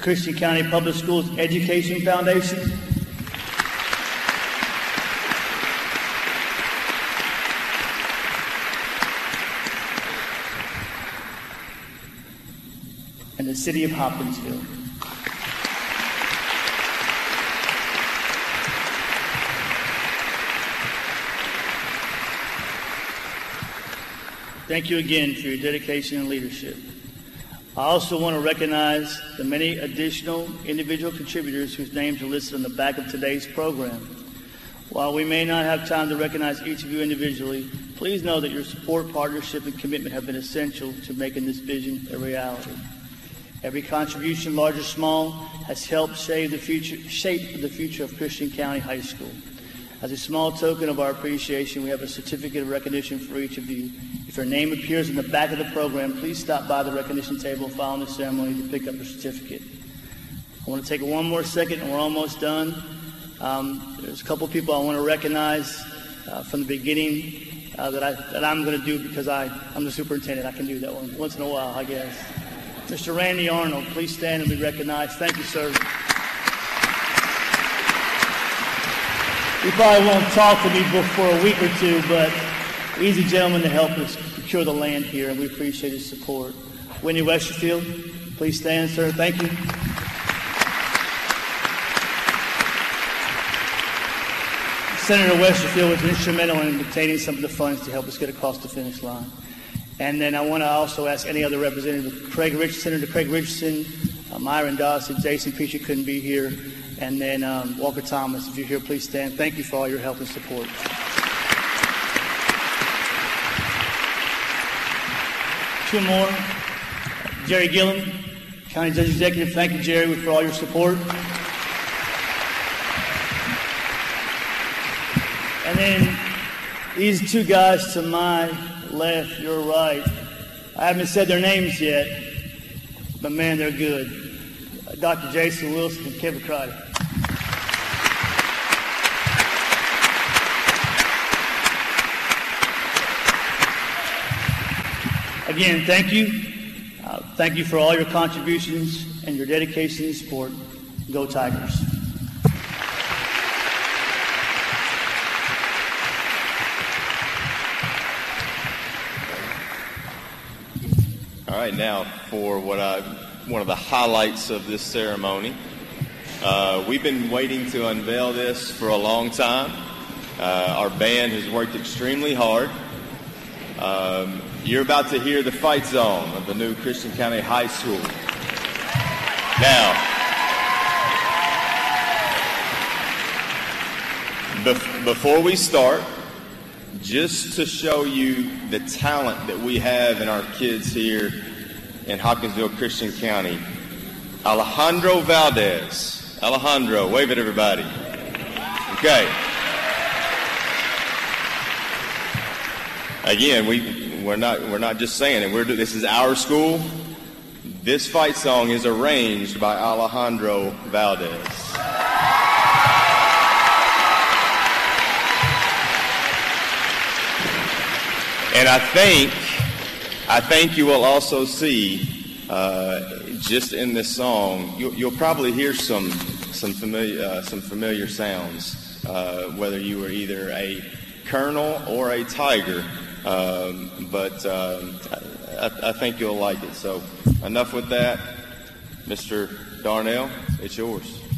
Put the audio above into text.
Christian County Public Schools Education Foundation, and the City of Hopkinsville. Thank you again for your dedication and leadership. I also want to recognize the many additional individual contributors whose names are listed on the back of today's program. While we may not have time to recognize each of you individually, please know that your support, partnership, and commitment have been essential to making this vision a reality. Every contribution, large or small, has helped shape the future of Christian County High School. As a small token of our appreciation, we have a certificate of recognition for each of you. If your name appears in the back of the program, please stop by the recognition table following the ceremony to pick up your certificate. I want to take one more second, and we're almost done. There's a couple people I want to recognize from the beginning that I'm going to do because I'm the superintendent. I can do that one once in a while, I guess. Mr. Randy Arnold, please stand and be recognized. Thank you, sir. You probably won't talk to me for a week or two, but he's a gentleman to help us procure the land here, and we appreciate his support. Wendy Westerfield, please stand, sir. Thank you. Senator Westerfield was instrumental in obtaining some of the funds to help us get across the finish line. And then I want to also ask any other representative, Senator Craig Richardson, Myron Dawson, Jason Peachy couldn't be here, and then Walker Thomas, if you're here, please stand. Thank you for all your help and support. Two more. Jerry Gillum, County Judge Executive. Thank you, Jerry, for all your support. And then these two guys to my left, your right. I haven't said their names yet, but man, they're good. Dr. Jason Wilson and Kevin Crotty. Again, thank you. Thank you for all your contributions and your dedication and support. Go Tigers. All right, now for one of the highlights of this ceremony. We've been waiting to unveil this for a long time. Our band has worked extremely hard. You're about to hear the fight song of the new Christian County High School. Now, before we start, just to show you the talent that we have in our kids here in Hopkinsville, Christian County, Alejandro Valdez. Alejandro, wave at everybody. Okay. Again, we're not just saying it. This is our school. This fight song is arranged by Alejandro Valdez. And I think you will also see, just in this song, you'll probably hear some familiar sounds, whether you were either a Colonel or a Tiger. But I think you'll like it. So enough with that. Mr. Darnell, it's yours.